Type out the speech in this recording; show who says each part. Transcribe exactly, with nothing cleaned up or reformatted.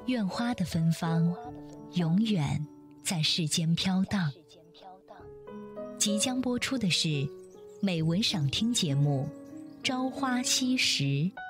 Speaker 1: 愿花的芬芳永远在世间飘荡。即将播出的是美文赏听节目《朝花夕拾》。